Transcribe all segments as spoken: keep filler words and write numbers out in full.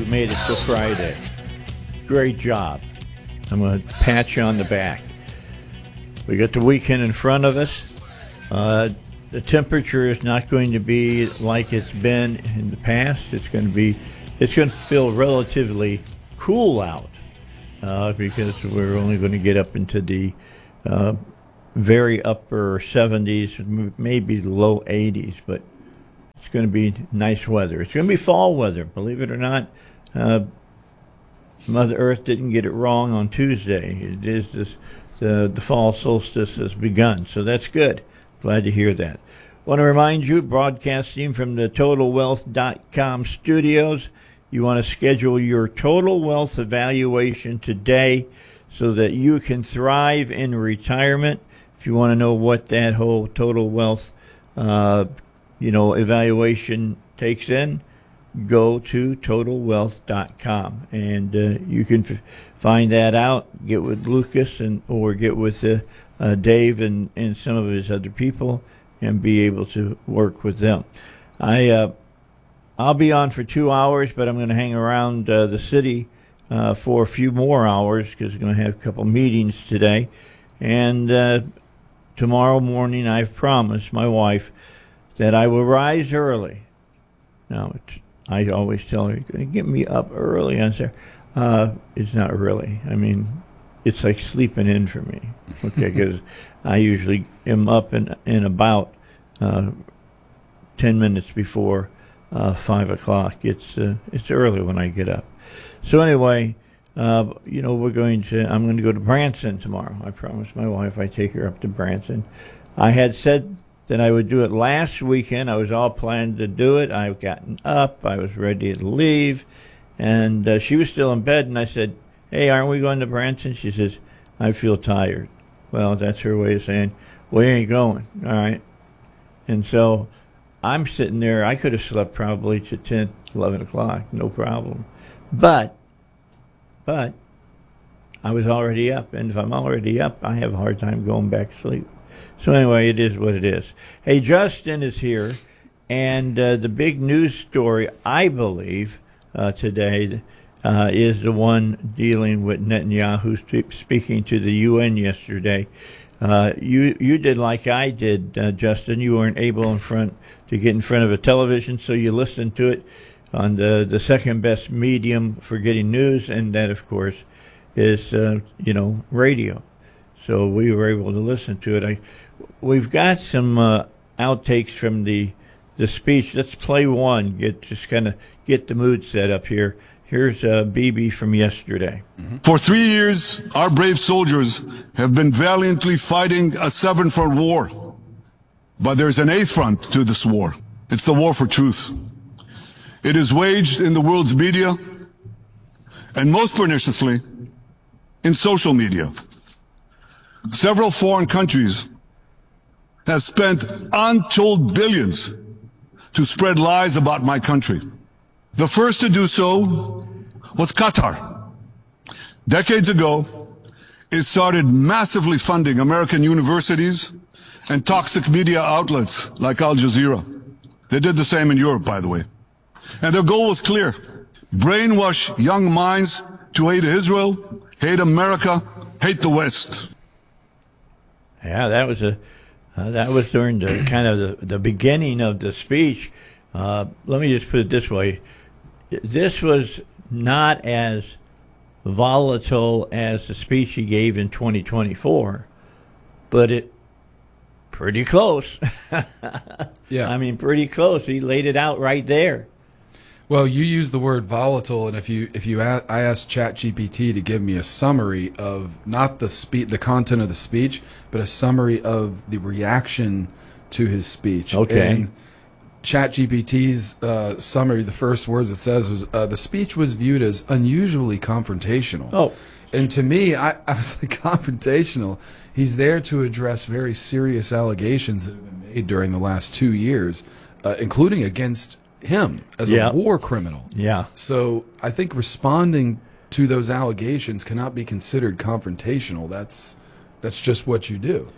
who made it till Friday. Great job. I'm going to pat you on the back. We got the weekend in front of us. Uh, the temperature is not going to be like it's been in the past. It's going to be, it's going to feel relatively cool out uh, because we're only going to get up into the uh, very upper seventies, maybe low eighties, but it's going to be nice weather. It's going to be fall weather, believe it or not. Uh, Mother Earth didn't get it wrong on Tuesday. It is this, the, the fall solstice has begun, so that's good. Glad to hear that. Want to remind you, broadcasting from the Total Wealth dot com studios, you want to schedule your Total Wealth evaluation today so that you can thrive in retirement. If you want to know what that whole Total Wealth, uh, you know, evaluation takes in, go to Total Wealth dot com, and uh, you can f- find that out. Get with Lucas and or get with uh, uh, Dave and, and some of his other people, and be able to work with them. I uh, I'll be on for two hours, but I'm going to hang around uh, the city uh, for a few more hours because we're going to have a couple meetings today, and uh, tomorrow morning I've promised my wife that I will rise early. Now, it's, I always tell her, you're going to get me up early. I say, uh, it's not really. I mean, it's like sleeping in for me. Okay, because I usually am up and, and about uh, ten minutes before uh, five o'clock. It's uh, it's early when I get up. So anyway, uh, you know, we're going to. I'm going to go to Branson tomorrow. I promised my wife I'd take her up to Branson. I had said that I would do it last weekend. I was all planned to do it. I've gotten up. I was ready to leave. And uh, she was still in bed. And I said, hey, aren't we going to Branson? She says, I feel tired. Well, that's her way of saying, we ain't going. All right. And so I'm sitting there. I could have slept probably to ten, eleven o'clock. No problem. But, but I was already up. And if I'm already up, I have a hard time going back to sleep. So anyway, it is what it is. Hey, Justin is here, and uh, the big news story, I believe, uh, today uh, is the one dealing with Netanyahu sp- speaking to the U N yesterday. Uh, you you did like I did, uh, Justin. You weren't able in front to get in front of a television, so you listened to it on the, the second best medium for getting news, and that, of course, is uh, you know radio. So we were able to listen to it. I, we've got some uh, outtakes from the the speech. Let's play one. Get just kind of get the mood set up here. Here's uh, Bibi from yesterday. Mm-hmm. For three years, our brave soldiers have been valiantly fighting a seven-front war. But there's an eighth front to this war. It's the war for truth. It is waged in the world's media, and most perniciously, in social media. Several foreign countries have spent untold billions to spread lies about my country. The first to do so was Qatar. Decades ago, it started massively funding American universities and toxic media outlets like Al Jazeera. They did the same in Europe, by the way. And their goal was clear: brainwash young minds to hate Israel, hate America, hate the West. Yeah, that was a uh, that was during the kind of the, the beginning of the speech. Uh, let me just put it this way: this was not as volatile as the speech he gave in twenty twenty-four, but it pretty close. Yeah, I mean, pretty close. He laid it out right there. Well, you use the word volatile, and if you if you a- I asked ChatGPT to give me a summary of not the spe- the content of the speech, but a summary of the reaction to his speech. Okay. And ChatGPT's uh, summary, the first words it says was, uh, the speech was viewed as unusually confrontational. Oh. And to me, I, I was like, confrontational? He's there to address very serious allegations that have been made during the last two years, uh, including against him as Yeah. a war criminal. Yeah. So I think responding to those allegations cannot be considered confrontational. That's that's just what you do.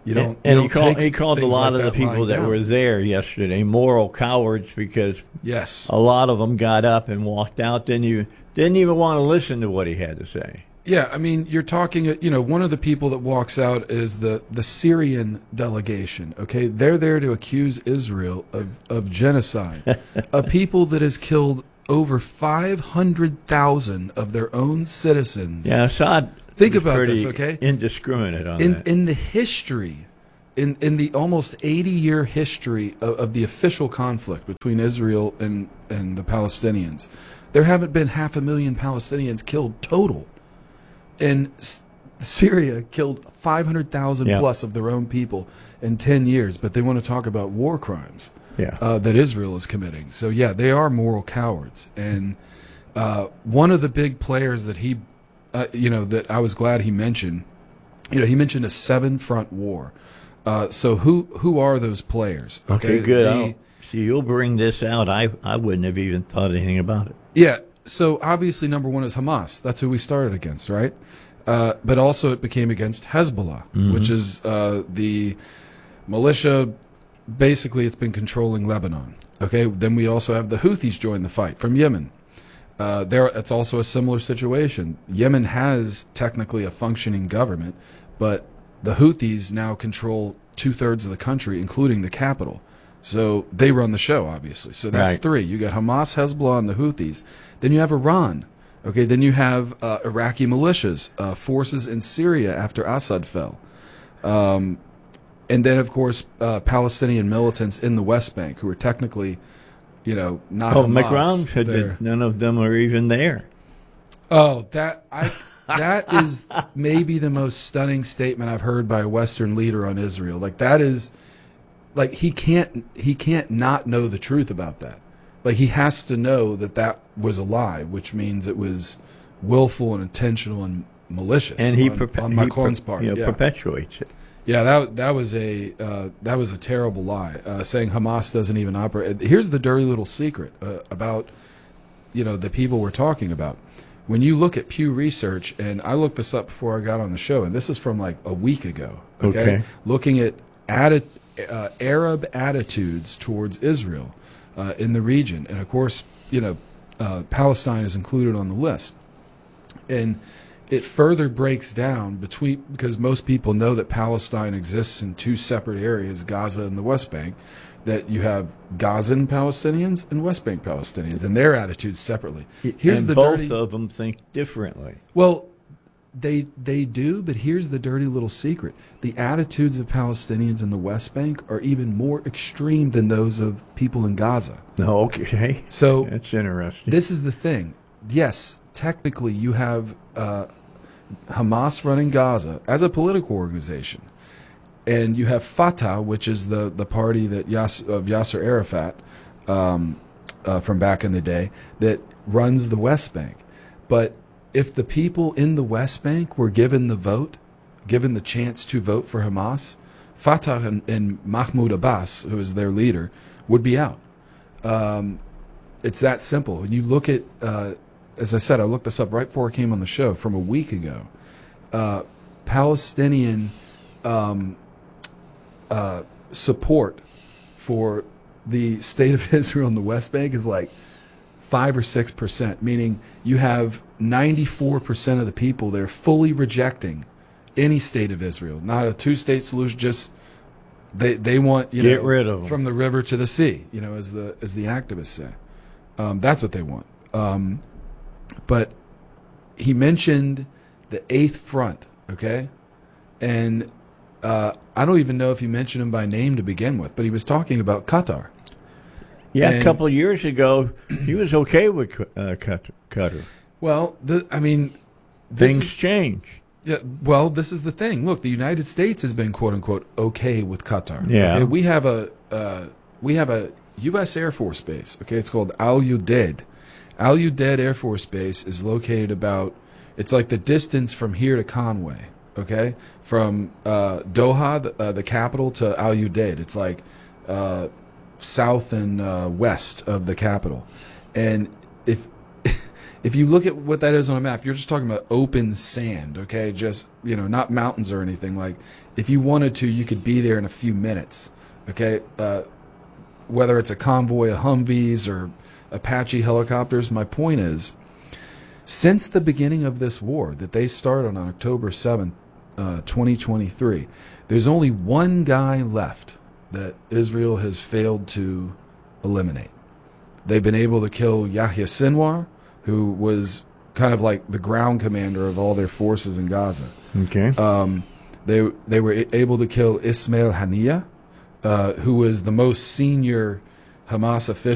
You don't. And you he don't called, take he called a things lot like of the that people lying that down. were there yesterday moral cowards because Yes. a lot of them got up and walked out. Didn't even didn't even want to listen to what he had to say. Yeah, I mean, you're talking, you know, one of the people that walks out is the, the Syrian delegation, okay? They're there to accuse Israel of, of genocide, a people that has killed over five hundred thousand of their own citizens. Yeah, Assad Think was about pretty this, okay? indiscriminate on In, that. in the history, in, in the almost eighty-year history of, of the official conflict between Israel and, and the Palestinians, there haven't been half a million Palestinians killed total. And S- Syria killed five hundred thousand Yeah. plus of their own people in ten years, but they want to talk about war crimes Yeah. uh, that Israel is committing. So, yeah, they are moral cowards. And uh, one of the big players that he, uh, you know, that I was glad he mentioned, you know, he mentioned a seven front war. Uh, so who who are those players? Okay, good. The- I'll- see, you'll bring this out. I I wouldn't have even thought anything about it. Yeah. So obviously, number one is Hamas. That's who we started against, right? Uh, but also, it became against Hezbollah, which is uh, the militia. Basically, it's been controlling Lebanon. Okay. Then we also have the Houthis join the fight from Yemen. Uh, there, it's also a similar situation. Yemen has technically a functioning government, but the Houthis now control two thirds of the country, including the capital. So they run the show, obviously. So that's Right. three. You got Hamas, Hezbollah, and the Houthis. Then you have Iran. Okay, then you have uh, Iraqi militias, uh, forces in Syria after Assad fell. Um, and then, of course, uh, Palestinian militants in the West Bank who are technically, you know, not Oh, Hamas. McRound said They're- that none of them are even there. Oh, that I that is maybe the most stunning statement I've heard by a Western leader on Israel. Like that is like he can't he can't not know the truth about that. Like he has to know that that was a lie, which means it was willful and intentional and malicious And he, on, perpe- on he Macron's per- part. you know, yeah. perpetuates it. Yeah, that that was a uh, that was a terrible lie. Uh, saying Hamas doesn't even operate. Here's the dirty little secret uh, about you know the people we're talking about. When you look at Pew Research, and I looked this up before I got on the show, and this is from like a week ago. Okay, Okay. looking at atti- uh, Arab attitudes towards Israel uh, in the region, and of course, you know, uh, Palestine is included on the list, and it further breaks down between because most people know that Palestine exists in two separate areas, Gaza and the West Bank, that you have Gazan Palestinians and West Bank Palestinians and their attitudes separately. Here's and the both dirty of them think differently. Well, they they do, but here's the dirty little secret. The attitudes of Palestinians in the West Bank are even more extreme than those of people in Gaza. No, okay. So That's interesting. this is the thing. Yes, technically you have uh, Hamas running Gaza as a political organization, and you have Fatah, which is the, the party that Yas, of Yasser Arafat um, uh, from back in the day, that runs the West Bank. But if the people in the West Bank were given the vote, given the chance to vote for Hamas, Fatah and, and Mahmoud Abbas, who is their leader, would be out. Um, it's that simple. When you look at, uh, as I said, I looked this up right before I came on the show from a week ago. Uh, Palestinian um, uh, support for the state of Israel in the West Bank is like five or six percent, meaning you have ninety-four percent of the people there fully rejecting any state of Israel, not a two-state solution. Just they they want you Get know rid of 'em. from the river to the sea, you know, as the as the activists say. Um, that's what they want. Um, but he mentioned the Eighth Front, okay, and uh, I don't even know if he mentioned him by name to begin with, but he was talking about Qatar. yeah, and- a couple of years ago, he was okay with uh, Qat- Qatar. Well, the, I mean, this Things is- change. Yeah, well, this is the thing. Look, the United States has been "quote unquote" okay with Qatar. Yeah. Okay? We have a uh, we have a U S Air Force base. Okay, it's called Al Udeid. Al Udeid Air Force Base is located about. It's like the distance from here to Conway. Okay, from uh, Doha, the, uh, the capital, to Al Udeid. It's like uh, south and uh, west of the capital. And if if you look at what that is on a map, you're just talking about open sand, okay? Just, you know, not mountains or anything. Like, if you wanted to, you could be there in a few minutes, okay? Uh, whether it's a convoy of Humvees or Apache helicopters, my point is, since the beginning of this war that they started on October seventh, uh, twenty twenty-three, there's only one guy left that Israel has failed to eliminate. They've been able to kill Yahya Sinwar, who was kind of like the ground commander of all their forces in Gaza. Okay. Um, they they were able to kill Ismail Haniyeh, uh, who was the most senior Hamas official